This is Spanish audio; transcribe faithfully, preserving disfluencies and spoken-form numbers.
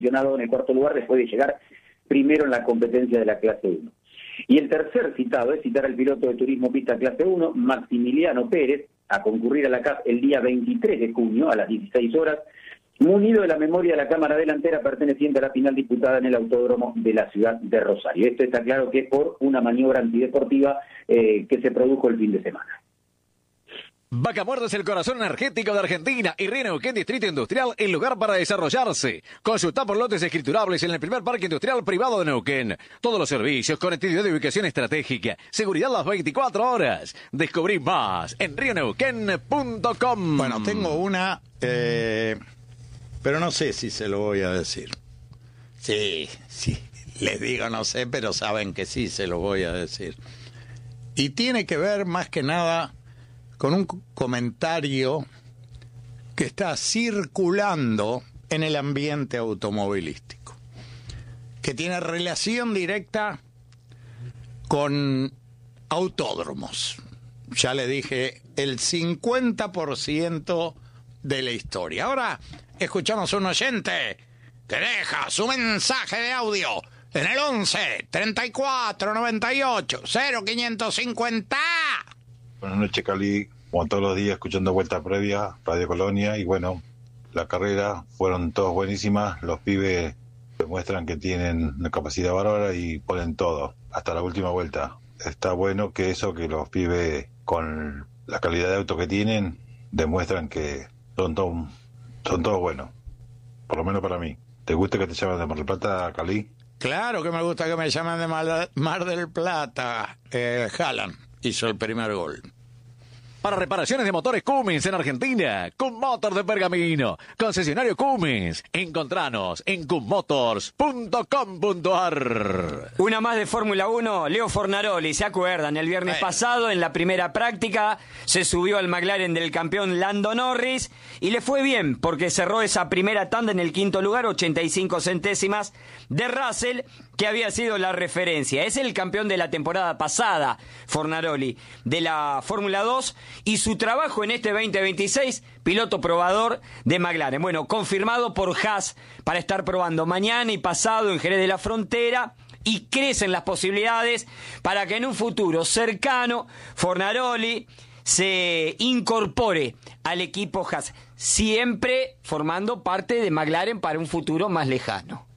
posicionado en el cuarto lugar después de llegar primero en la competencia de la clase uno. Y el tercer citado es citar al piloto de turismo pista clase uno, Maximiliano Pérez, a concurrir a la C A F el día veintitrés de junio a las dieciséis horas, munido de la memoria de la cámara delantera perteneciente a la final disputada en el autódromo de la ciudad de Rosario. Esto está claro que es por una maniobra antideportiva eh, que se produjo el fin de semana. Vaca Muerta es el corazón energético de Argentina y Río Neuquén Distrito Industrial el lugar para desarrollarse. Consulta por lotes escriturables en el primer parque industrial privado de Neuquén. Todos los servicios, conectividad de ubicación estratégica, seguridad las veinticuatro horas. Descubrí más en río neuquén punto com. Bueno, tengo una, eh, pero no sé si se lo voy a decir. Sí, sí, les digo no sé, pero saben que sí se lo voy a decir. Y tiene que ver más que nada con un comentario que está circulando en el ambiente automovilístico, que tiene relación directa con autódromos. Ya le dije, el cincuenta por ciento de la historia. Ahora escuchamos a un oyente que deja su mensaje de audio en el once, treinta y cuatro, noventa y ocho, cero quinientos cincuenta. Buenas noches, Cali. Como todos los días, escuchando Vuelta Previa, Radio Colonia. Y bueno, la carrera fueron todas buenísimas. Los pibes demuestran que tienen una capacidad bárbara y ponen todo, hasta la última vuelta. Está bueno que eso, que los pibes, con la calidad de auto que tienen, demuestran que son todos son todos buenos. Por lo menos para mí. ¿Te gusta que te llamen de Mar del Plata, Cali? Claro que me gusta que me llamen de Mar, Mar del Plata. Eh, Haaland hizo el primer gol. Para reparaciones de motores Cummins en Argentina, Cummotor de Pergamino, concesionario Cummins. Encontranos en cummotors punto com punto ar. Una más de Fórmula uno, Leo Fornaroli, ¿se acuerdan? El viernes Ay. pasado, en la primera práctica, se subió al McLaren del campeón Lando Norris y le fue bien porque cerró esa primera tanda en el quinto lugar, ochenta y cinco centésimas de Russell, que había sido la referencia. Es el campeón de la temporada pasada, Fornaroli, de la Fórmula dos, y su trabajo en este veinte veintiséis, piloto probador de McLaren. Bueno, confirmado por Haas para estar probando mañana y pasado en Jerez de la Frontera, y crecen las posibilidades para que en un futuro cercano Fornaroli se incorpore al equipo Haas, siempre formando parte de McLaren para un futuro más lejano.